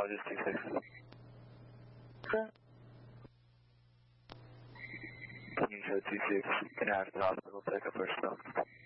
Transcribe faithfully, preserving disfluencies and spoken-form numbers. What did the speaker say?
Apologies, two six. Tanisha two six, can I have the hospital, take up first stop.